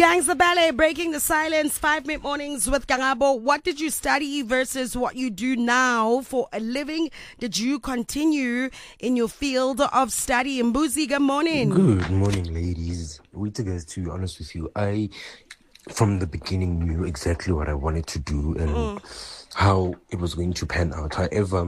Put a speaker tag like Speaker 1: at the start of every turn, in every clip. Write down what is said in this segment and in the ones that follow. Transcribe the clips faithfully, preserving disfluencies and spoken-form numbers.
Speaker 1: Gangsta Ballet, breaking the silence, five mid mornings with Kangabo. What did you study versus what you do now for a living? Did you continue in your field of study? Mbuzi, good morning.
Speaker 2: Good morning, ladies. Wait, guys, to be honest with you, I, from the beginning, knew exactly what I wanted to do and mm. how it was going to pan out. However,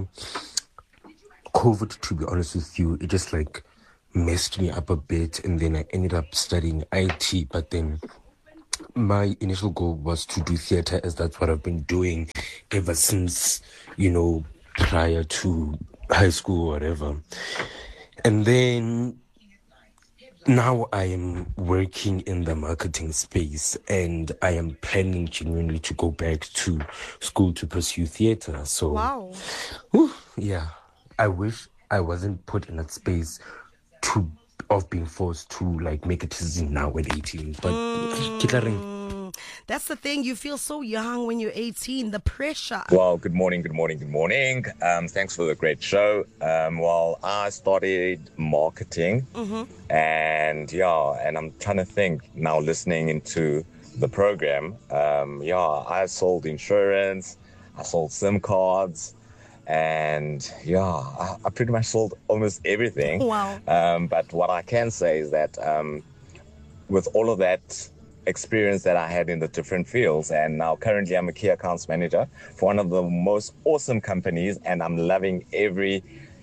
Speaker 2: COVID, to be honest with you, it just like messed me up a bit, and then I ended up studying I T. But then my initial goal was to do theater, as that's what I've been doing ever since, you know, prior to high school or whatever. And then now I am working in the marketing space, and I am planning genuinely to go back to school to pursue theater. So,
Speaker 1: wow.
Speaker 2: Whew, yeah, I wish I wasn't put in that space to of being forced to like make a decision now at eighteen. But
Speaker 1: mm, that's the thing, you feel so young when you're eighteen, the pressure.
Speaker 3: Well, good morning, good morning, good morning. Um, thanks for the great show. Um, well, I started marketing mm-hmm. and yeah, and I'm trying to think now listening into the program. Um, yeah, I sold insurance, I sold SIM cards, and yeah, I, I pretty much sold almost everything.
Speaker 1: Wow.
Speaker 3: Um, but what I can say is that um, with all of that experience that I had in the different fields, and now currently I'm a key accounts manager for one of the most awesome companies, and I'm loving every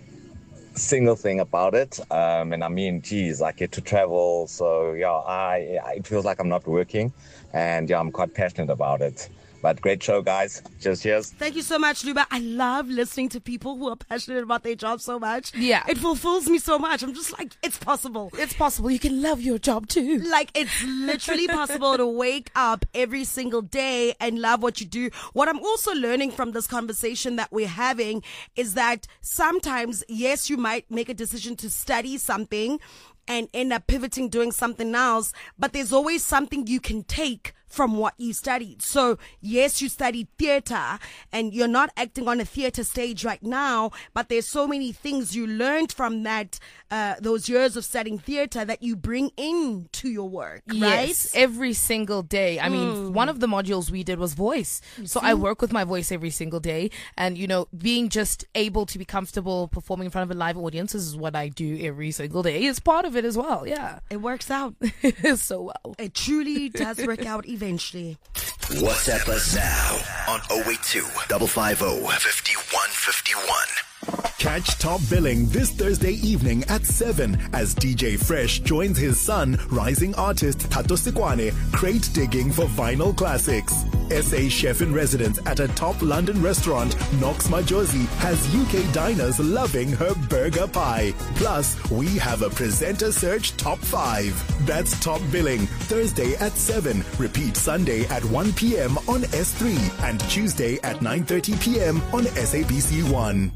Speaker 3: single thing about it. Um, and I mean, geez, I get to travel. So yeah, I, I it feels like I'm not working, and yeah, I'm quite passionate about it. But great show, guys. Cheers, cheers.
Speaker 1: Thank you so much, Luba. I love listening to people who are passionate about their job so much.
Speaker 4: Yeah.
Speaker 1: It fulfills me so much. I'm just like, it's possible.
Speaker 4: It's possible. You can love your job too.
Speaker 1: Like, it's literally possible to wake up every single day and love what you do. What I'm also learning from this conversation that we're having is that sometimes, yes, you might make a decision to study something and end up pivoting, doing something else, but there's always something you can take from what you studied. So yes, you studied theater and you're not acting on a theater stage right now, but there's so many things you learned from that, uh, those years of studying theater that you bring into your work, right?
Speaker 4: Yes, every single day. I mm. mean, one of the modules we did was voice. You so see? I work with my voice every single day, and you know, being just able to be comfortable performing in front of a live audience, this is what I do every single day. It's part of it as well. Yeah.
Speaker 1: It works out
Speaker 4: so well.
Speaker 1: It truly does work out eventually.
Speaker 5: WhatsApp us now on zero eight two, five five zero, five one five one.
Speaker 6: Catch Top Billing this Thursday evening at seven as D J Fresh joins his son, rising artist Tato Sikwane, crate digging for vinyl classics. S A chef in residence at a top London restaurant, Knox Majosi, has U K diners loving her burger pie. Plus, we have a presenter search top five. That's Top Billing, Thursday at seven. Repeat Sunday at one p.m. on S three and Tuesday at nine thirty p.m. on S A B C one.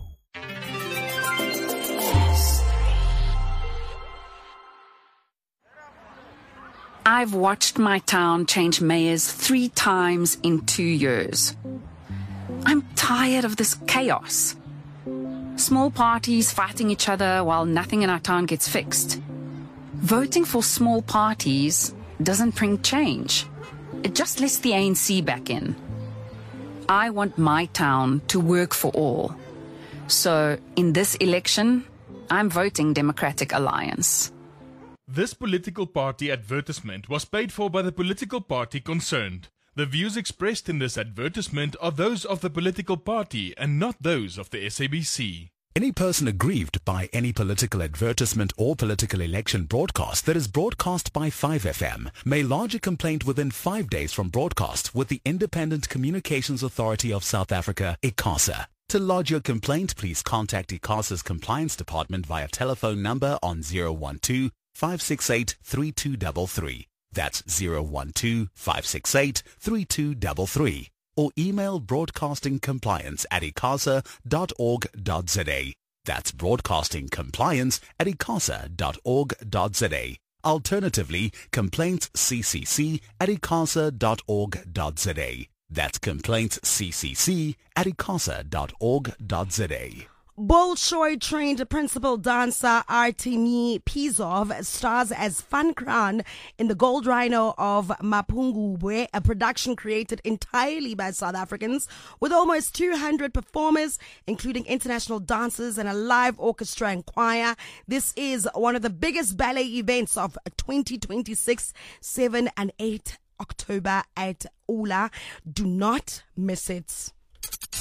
Speaker 7: I've watched my town change mayors three times in two years. I'm tired of this chaos. Small parties fighting each other while nothing in our town gets fixed. Voting for small parties doesn't bring change. It just lets the A N C back in. I want my town to work for all. So, in this election, I'm voting Democratic Alliance.
Speaker 8: This political party advertisement was paid for by the political party concerned. The views expressed in this advertisement are those of the political party and not those of the S A B C.
Speaker 6: Any person aggrieved by any political advertisement or political election broadcast that is broadcast by five F M may lodge a complaint within five days from broadcast with the Independent Communications Authority of South Africa, ICASA. To lodge your complaint, please contact ICASA's Compliance Department via telephone number on zero one two, five six eight, three two three three. That's zero one two, five six eight, three two three three. Or email broadcastingcompliance at icasa dot org dot za. That's broadcastingcompliance at icasa dot org dot za. Alternatively, complaintsccc at icasa dot org dot za. That's complaintsccc at icasa dot org dot za.
Speaker 1: Bolshoi-trained principal dancer Artemy Pizov stars as Van Kraan in The Gold Rhino of Mapungubwe, a production created entirely by South Africans with almost two hundred performers, including international dancers and a live orchestra and choir. This is one of the biggest ballet events of twenty twenty-six, seven and eight October at Ula. Do not miss it.